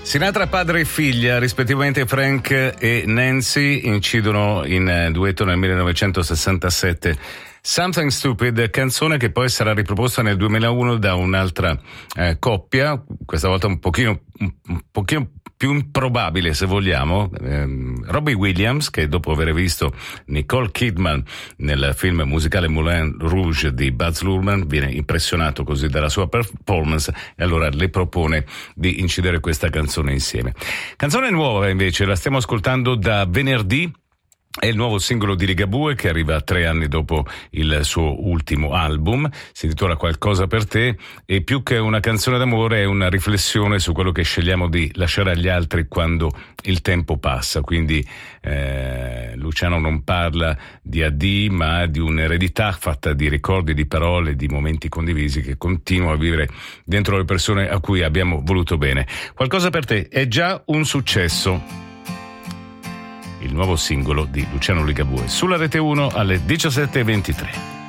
Sinatra padre e figlia, rispettivamente Frank e Nancy, incidono in duetto nel 1967 Something Stupid, canzone che poi sarà riproposta nel 2001 da un'altra coppia, questa volta un pochino più improbabile, se vogliamo, Robbie Williams, che dopo aver visto Nicole Kidman nel film musicale Moulin Rouge di Baz Luhrmann viene impressionato così dalla sua performance e allora le propone di incidere questa canzone insieme. Canzone nuova invece, la stiamo ascoltando da venerdì. È il nuovo singolo di Ligabue che arriva 3 anni dopo il suo ultimo album, si intitola Qualcosa per te e più che una canzone d'amore è una riflessione su quello che scegliamo di lasciare agli altri quando il tempo passa, quindi Luciano non parla di addii ma di un'eredità fatta di ricordi, di parole, di momenti condivisi che continua a vivere dentro le persone a cui abbiamo voluto bene. Qualcosa per te è già un successo. Il nuovo singolo di Luciano Ligabue sulla Rete 1 alle 17:23.